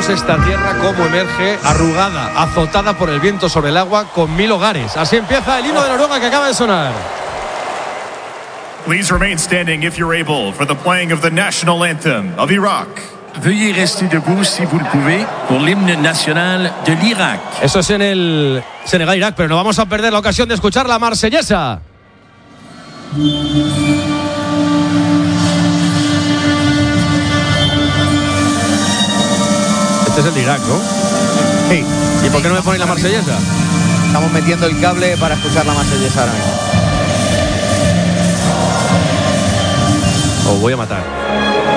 Fijaos esta tierra cómo emerge arrugada, azotada por el viento sobre el agua, con 1000 hogares. Así empieza el himno de Noruega que acaba de sonar. Please remain standing if you're able for the playing of the national anthem of Iraq. Veuillez rester debout si vous le pouvez pour l'hymne national de l'Irak. Eso es en el Senegal-Irak, pero no vamos a perder la ocasión de escuchar la marsellesa. Este es el de Irak, ¿no? Sí. ¿Y por qué no me ponéis la marsellesa? Estamos metiendo el cable para escuchar la marsellesa ahora mismo. Os voy a matar.